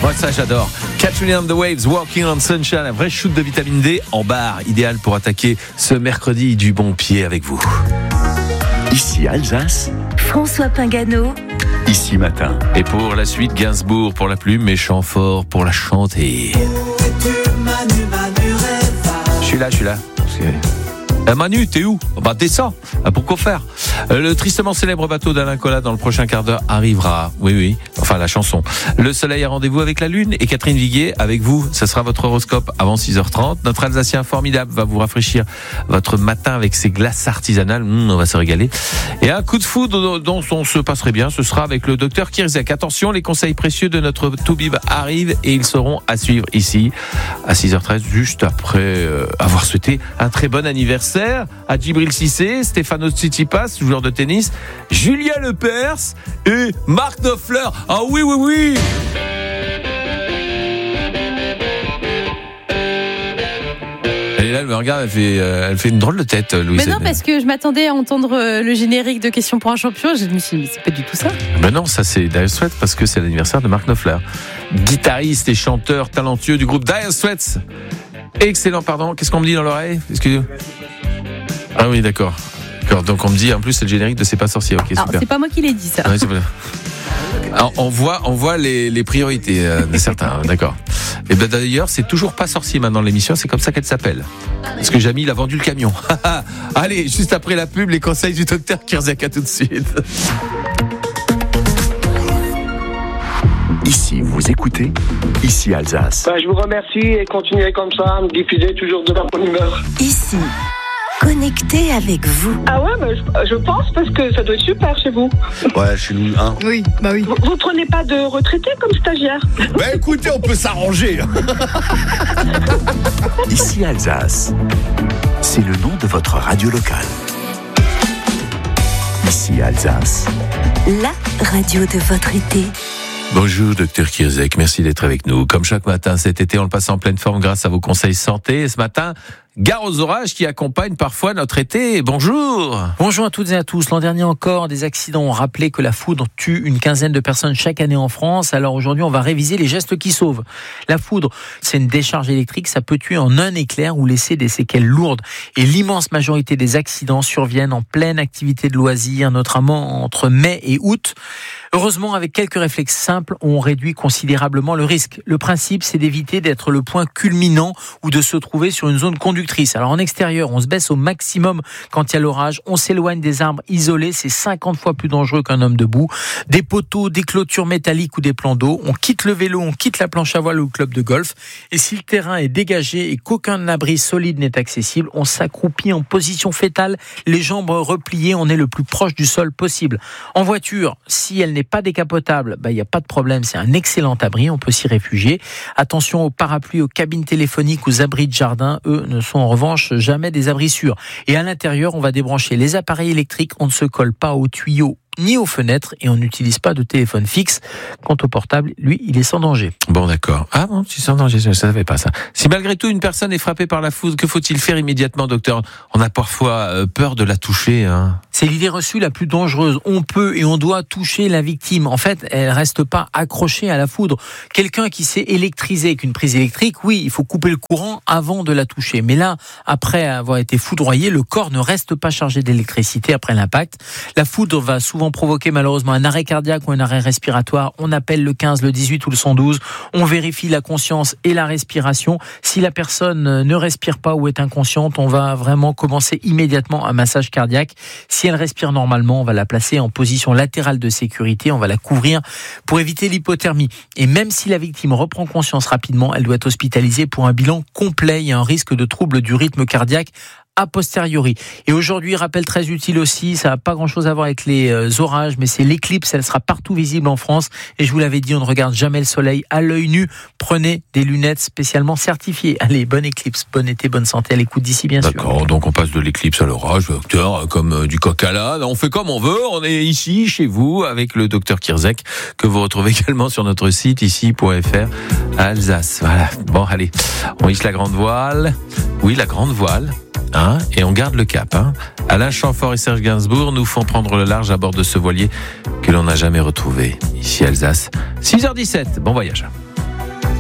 Moi, ça, j'adore. Catherine and the Waves, Walking on Sunshine, un vrai shoot de vitamine D en barre, idéal pour attaquer ce mercredi du bon pied avec vous. Ici Alsace, François Pingano. Ici Matin. Et pour la suite, Gainsbourg pour la plume, mais Chamfort pour la chanter. Je suis là. Manu, t'es où? Bah descends, pourquoi faire? Le tristement célèbre bateau d'Alain Colas dans le prochain quart d'heure arrivera. Oui, enfin la chanson. Le soleil a rendez-vous avec la lune et Catherine Viguier avec vous. Ce sera votre horoscope avant 6h30. Notre Alsacien formidable va vous rafraîchir votre matin avec ses glaces artisanales. On va se régaler. Et un coup de foudre dont on se passerait bien, ce sera avec le docteur Kirzek. Attention, les conseils précieux de notre Toubib arrivent et ils seront à suivre ici à 6h13, juste après avoir souhaité un très bon anniversaire à Djibril Cissé, Stefanos Tsitsipas, joueur de tennis, Julien Lepers et Marc Knopfler. Ah oui. Et là, elle me regarde, elle fait une drôle de tête, Louise. Mais non, parce que je m'attendais à entendre le générique de Questions pour un champion. Je me suis dit, mais c'est pas du tout ça. Ben non, ça c'est Dire Straits parce que c'est l'anniversaire de Marc Knopfler, guitariste et chanteur talentueux du groupe Dire Straits. Excellent, pardon. Qu'est-ce qu'on me dit dans l'oreille? Excusez-moi. Ah oui, d'accord. Donc on me dit, en plus, c'est le générique de C'est pas sorcier. Ok, super. Alors, c'est pas moi qui l'ai dit, ça. Ouais, c'est pas... Alors, on voit les priorités de certains, d'accord. Et ben d'ailleurs, c'est toujours pas sorcier maintenant l'émission, c'est comme ça qu'elle s'appelle. Parce que Jamil a vendu le camion. Allez, juste après la pub, les conseils du docteur Kirzek, à tout de suite. Ici vous écoutez, ici Alsace. Je vous remercie et continuez comme ça, à me diffuser toujours de la bonne humeur. Ici, connecté avec vous. Ah ouais, je pense parce que ça doit être super chez vous. Ouais, chez nous, hein. Oui, bah oui. Vous prenez pas de retraités comme stagiaire? Bah écoutez, on peut s'arranger. Ici Alsace, c'est le nom de votre radio locale. Ici Alsace, La radio de votre été. Bonjour docteur Kirzek, merci d'être avec nous. Comme chaque matin cet été, on le passe en pleine forme grâce à vos conseils santé. Et ce matin, gare aux orages qui accompagnent parfois notre été. Bonjour. Bonjour à toutes et à tous. L'an dernier encore, des accidents ont rappelé que la foudre tue une quinzaine de personnes chaque année en France. Alors aujourd'hui, on va réviser les gestes qui sauvent. La foudre, c'est une décharge électrique. Ça peut tuer en un éclair ou laisser des séquelles lourdes. Et l'immense majorité des accidents surviennent en pleine activité de loisirs, notamment entre mai et août. Heureusement, avec quelques réflexes simples, on réduit considérablement le risque. Le principe, c'est d'éviter d'être le point culminant ou de se trouver sur une zone conductrice. Alors en extérieur, on se baisse au maximum quand il y a l'orage. On s'éloigne des arbres isolés, c'est 50 fois plus dangereux qu'un homme debout. Des poteaux, des clôtures métalliques ou des plans d'eau. On quitte le vélo, on quitte la planche à voile ou le club de golf. Et si le terrain est dégagé et qu'aucun abri solide n'est accessible, on s'accroupit en position fétale, les jambes repliées, on est le plus proche du sol possible. En voiture, si elle n'est pas décapotable, il n'y a pas de problème, c'est un excellent abri, on peut s'y réfugier. Attention aux parapluies, aux cabines téléphoniques, aux abris de jardin, eux ne sont en revanche jamais des abris sûrs. Et à l'intérieur, on va débrancher les appareils électriques, on ne se colle pas aux tuyaux ni aux fenêtres et on n'utilise pas de téléphone fixe. Quant au portable, lui, il est sans danger. Bon, d'accord. Ah bon, c'est sans danger, je ne savais pas ça. Si malgré tout une personne est frappée par la foudre, que faut-il faire immédiatement, docteur? On a parfois peur de la toucher, hein. C'est l'idée reçue la plus dangereuse. On peut et on doit toucher la victime. En fait, elle reste pas accrochée à la foudre. Quelqu'un qui s'est électrisé avec une prise électrique, oui, il faut couper le courant avant de la toucher. Mais là, après avoir été foudroyé, le corps ne reste pas chargé d'électricité après l'impact. La foudre va souvent provoquer malheureusement un arrêt cardiaque ou un arrêt respiratoire. On appelle le 15, le 18 ou le 112. On vérifie la conscience et la respiration. Si la personne ne respire pas ou est inconsciente, on va vraiment commencer immédiatement un massage cardiaque. Si elle respire normalement, on va la placer en position latérale de sécurité. On va la couvrir pour éviter l'hypothermie. Et même si la victime reprend conscience rapidement, elle doit être hospitalisée pour un bilan complet. Il y a un risque de trouble du rythme cardiaque a posteriori. Et aujourd'hui, rappel très utile aussi, ça n'a pas grand-chose à voir avec les orages, mais c'est l'éclipse, elle sera partout visible en France. Et je vous l'avais dit, on ne regarde jamais le soleil à l'œil nu. Prenez des lunettes spécialement certifiées. Allez, bonne éclipse, bon été, bonne santé à l'écoute d'ici, bien sûr. D'accord, donc on passe de l'éclipse à l'orage, docteur, comme du coq à l'âne. On fait comme on veut, on est ici, chez vous, avec le docteur Kirzek, que vous retrouvez également sur notre site, ici.fr, Alsace. Voilà, bon, allez, on hisse la grande voile. Oui, la grande voile. Et on garde le cap. Alain Chamfort et Serge Gainsbourg nous font prendre le large à bord de ce voilier que l'on n'a jamais retrouvé. Ici Alsace, 6h17. Bon voyage.